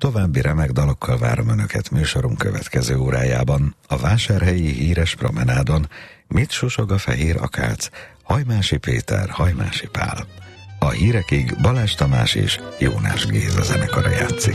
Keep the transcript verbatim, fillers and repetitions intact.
További remek dalokkal várom Önöket műsorunk következő órájában. A vásárhelyi híres promenádon Mit susog a fehér akác? Hajmási Péter, Hajmási Pál. A hírekig Balázs Tamás és Jónás Géza zenekara játszik.